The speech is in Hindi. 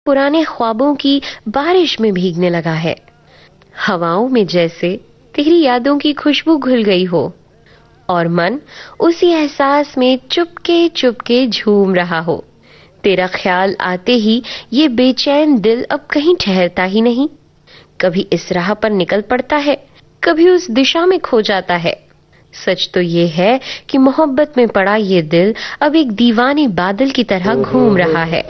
पुराने ख्वाबों की बारिश में भीगने लगा है। हवाओं में जैसे तेरी यादों की खुशबू घुल गई हो और मन उसी एहसास में चुपके चुपके झूम रहा हो। तेरा ख्याल आते ही ये बेचैन दिल अब कहीं ठहरता ही नहीं। कभी इस राह पर निकल पड़ता है, कभी उस दिशा में खो जाता है। सच तो ये है कि मोहब्बत में पड़ा ये दिल अब एक दीवाने बादल की तरह घूम रहा है।